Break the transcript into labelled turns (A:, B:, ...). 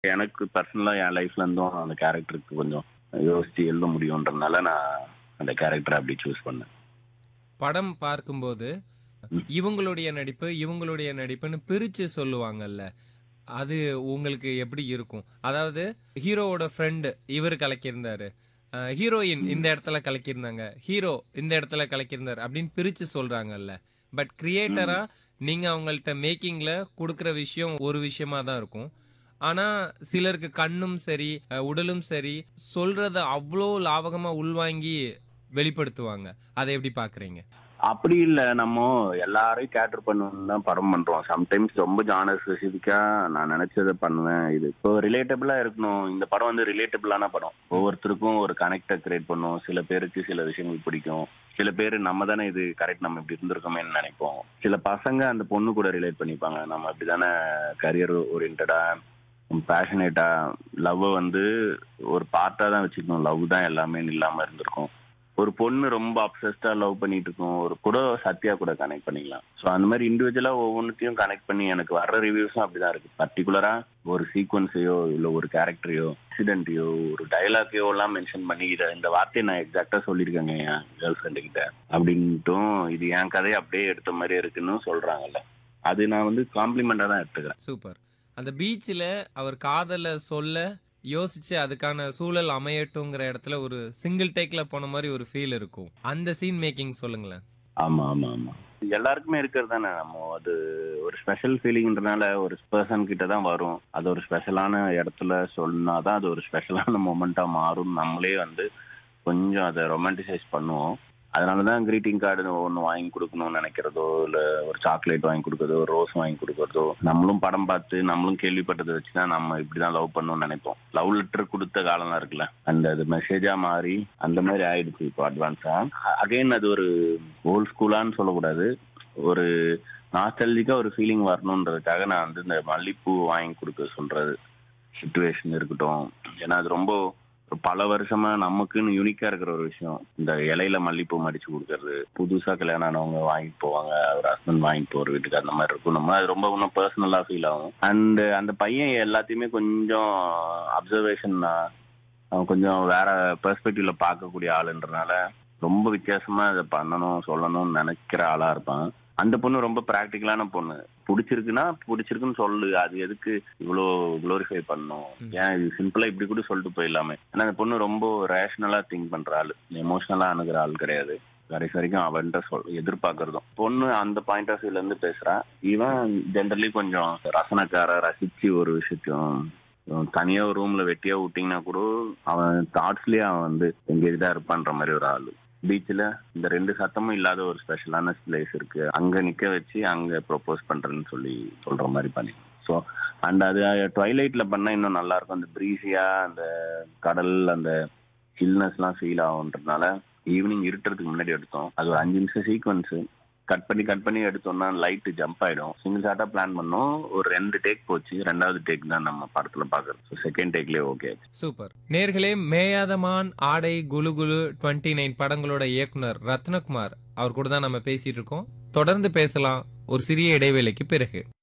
A: எனக்கு பர்சனலா என் லைஃப்ல இருந்தும் அந்த கேரக்டருக்கு கொஞ்சம் யோசிச்சு எழுத முடியுன்றதுனால நான் அந்த கேரக்டரை அப்படி சூஸ் பண்ணேன்.
B: படம் பார்க்கும்போது
A: ம்.
B: இவங்களுடைய நடிப்பு, இவங்களுடைய நடிப்புன்னு பிரிச்சு சொல்லுவாங்கல்ல. அது உங்களுக்கு எப்படி இருக்கும்? அதாவது ஹீரோவோட ஃப்ரெண்ட் இவரு கலக்கியிருந்தாரு. ஹீரோயின்
A: ம்.
B: இந்த இடத்துல கலக்கியிருந்தாங்க. ஹீரோ இந்த இடத்துல கலக்கியிருந்தாரு அப்படின்னு பிரிச்சு சொல்றாங்கல்ல. பட்
A: ம்.
B: கிரியேட்டரா நீங்க அவங்கள்ட்ட மேக்கிங்ல குடுக்குற விஷயம் ஒரு விஷயமா தான் இருக்கும். ஆனா சிலருக்கு கண்ணும் சரி, உடலும் சரி சொல்றத அவ்ளோ லாவகமா உள்வாங்கி வெளிப்படுத்துவாங்க. அத எப்படி பார்க்குறீங்க?
A: அப்படி இல்ல. நம்ம எல்லாரையும் கேட்டர் பண்ணணும்னு தான் படம் பண்றோம். சம்டைம்ஸ் ரொம்ப ஜானர் ஸ்பெசிஃபிக்கா நான் நெனைச்சத பண்ணுவேன். இது இப்போ ரிலேட்டபிளா இருக்கணும். இந்த படம் வந்து ரிலேட்டபிளான படம்.
B: ம்.
A: ஒவ்வொருத்தருக்கும் ஒரு கனெக்ட்ட கிரியேட் பண்ணும். சில பேருக்கு சில விஷயங்கள் பிடிக்கும். சில பேரு நம்ம தானே இது கரெக்ட் நம்ம இப்படி இருந்திருக்கோமேன்னு நெனைப்போம். சில பசங்க அந்த பொண்ணு கூட ரிலேட் பண்ணிப்பாங்க. நம்ம இப்படிதானே கரியர் ஓரியன்டடா, பேஷனேட்டா லவ்வ வந்து ஒரு பார்ட்டா தான் வச்சுக்கணும். லவ் தான் எல்லாமேன்னு இல்லாம இருந்திருக்கும். ஒரு பொண்ணு ரொம்ப அப்சஸ்டா லவ் பண்ணிட்டு இருக்கும். ஒரு கூட சத்யா கூட கனெக்ட் பண்ணிக்கலாம். ஸோ அந்த மாதிரி இண்டிவிஜுவலா ஒவ்வொன்னுத்தையும் கனெக்ட் பண்ணி எனக்கு வர்ற ரிவ்யூஸும் அப்படிதான் இருக்கு. பர்டிகுலரா ஒரு சீக்வன்ஸையோ இல்ல ஒரு கேரக்டரையோ இன்சிடென்ட்டையோ ஒரு டயலாக்கையோ எல்லாம் மென்ஷன் பண்ணி இந்த வார்த்தையை நான் எக்ஸாக்டா சொல்லியிருக்கேங்க என் கேர்ள் ஃப்ரெண்டு கிட்ட அப்படின்ட்டும் இது என் கதையை அப்படியே எடுத்த மாதிரி இருக்குன்னு சொல்றாங்கல்ல. அது நான் வந்து காம்ப்ளிமெண்டா தான் எடுத்துக்கிறேன்.
B: சூப்பர். அந்த பீச்ல அவர் காதல சொல்ல யோசிச்சு அதுக்கான சூழல் அமையட்டுங்கிற இடத்துல ஒரு சிங்கிள் டேக்ல போன மாரி ஒரு ஃபீல் இருக்கும். அந்த சீன் மேக்கிங் சொல்லுங்களேன்.
A: ஆமா, ஆமா, ஆமா. எல்லாருக்குமே இருக்கிறது தானே. நம்ம அது ஒரு ஸ்பெஷல் ஃபீலிங்ன்றனால ஒரு பெர்சன் கிட்ட தான் வரும். அது ஒரு ஸ்பெஷலான இடத்துல சொன்னா தான் அது ஒரு ஸ்பெஷலான மொமெண்ட்டா மாறும். நம்மளே வந்து கொஞ்சம் அத ரொமான்டிசைஸ் பண்ணுவோம். அதனால தான் கிரீட்டிங் கார்டு ஒண்ணு வாங்கி குடுக்கணும்னு நெனைக்கிறதோ, இல்ல ஒரு சாக்லேட் வாங்கி குடுக்குறதோ, ஒரு ரோஸ் வாங்கி குடுக்குறதோ, நம்மளும் படம் பார்த்து நம்மளும் கேள்விப்பட்டத வச்சு தான் நம்ம இப்படிதான் லவ் பண்ணணும்னு நெனைப்போம். லவ் லெட்டர் குடுத்த காலம்லாம் இருக்குல்ல. அது மெசேஜா மாறி அந்த மாரி ஆயிடுச்சு இப்போ அட்வான்ஸா. அகைன் அது ஒரு ஓல்ட் ஸ்கூலான்னு சொல்லக்கூடாது. ஒரு நாஸ்டால்ஜிக்கா ஒரு ஃபீலிங் வரணுன்றதுக்காக நான் வந்து இந்த மல்லிப்பூ வாங்கி குடுக்க சொல்றது சிச்சுவேஷன் இருக்கட்டும். ஏன்னா அது ரொம்ப பல வருஷமா நமக்குன்னு யூனிக்கா இருக்கிற ஒரு விஷயம். இந்த இலையில மல்லிப்பூ மடிச்சு குடுக்கறது. புதுசா கல்யாணம் ஆனவங்க வாங்கிட்டு போவாங்க. ஒரு ஹஸ்பண்ட் வாங்கிட்டு போற வீட்டுக்கு அந்த மாதிரி இருக்கும். நம்ம அது ரொம்ப இன்னும் பர்சனலா ஃபீல் ஆகும். அண்ட் அந்த பையன் எல்லாத்தையுமே கொஞ்சம் அப்சர்வேஷன் அவன் கொஞ்சம் வேற பெர்ஸ்பெக்டிவ்ல பார்க்கக்கூடிய ஆளுன்றனால ரொம்ப வித்தியாசமா இதை பண்ணணும் சொல்லணும்னு நினைக்கிற ஆளா இருப்பான். அந்த பொண்ணு ரொம்ப பிராக்டிக்கலான பொண்ணு. புடிச்சிருக்குன்னா புடிச்சிருக்குன்னு சொல்லு. அது எதுக்கு இவ்வளோ குளோரிஃபை பண்ணணும்?
B: ம்.
A: ஏன் இது சிம்பிளா இப்படி கூட சொல்லிட்டு போயிடலாமே. ஏன்னா அந்த பொண்ணு ரொம்ப ரேஷனலா திங்க் பண்ற ஆளு. எமோஷனலா அணுகிற ஆள் கிடையாது. கடைசி வரைக்கும் அவன்கிட்ட எதிர்பார்க்கறதும் பொண்ணு அந்த பாயிண்ட் ஆஃப் வியூல இருந்து பேசுறான். இவன் ஜென்ரலி கொஞ்சம் ரசனக்கார ரசிச்சு ஒரு விஷயத்தையும் தனியா ஒரு ரூம்ல வெட்டியா விட்டீங்கன்னா கூட அவன் தாட்ஸ்லயே அவன் வந்து எங்கேஜா இருப்பான்ற மாதிரி ஒரு ஆளு. பீச்ல இந்த ரெண்டு சத்தமும் இல்லாத ஒரு ஸ்பெஷலான பிளேஸ் இருக்கு. அங்க நிக்க வச்சு அங்க ப்ரொபோஸ் பண்றேன்னு சொல்லி சொல்ற மாதிரி பண்ணி. ஸோ அண்ட் அது ட்வைலைட்ல பண்ணா இன்னும் நல்லா இருக்கும். அந்த ப்ரீஸியா அந்த கடல் அந்த சில்னஸ்லாம் ஃபீல் ஆகுன்றதுனால ஈவினிங் இருட்டுறதுக்கு முன்னாடி எடுத்தோம். அது ஒரு 5 நிமிஷம் சீக்வன்ஸ். கட் பண்ணி எடுத்தோம்னா லைட் ஜம்ப் ஆயிடும். சிங்கிள் ஷாட்டா பிளான் பண்ணோம். ஒரு 2 டேக் போச்சு. 2வது டேக் தான் நம்ம படத்துல பாக்குறது. Second டேக்லயே okay.
B: சூப்பர். நேர்களே, மேயாத மான், ஆடை, குலு குலு 29 படங்களோட இயக்குனர் ரத்னகுமார் அவர் கூட தான் நம்ம பேசிட்டு இருக்கோம். தொடர்ந்து பேசலாம் ஒரு சிறிய இடைவேளைக்கு பிறகு.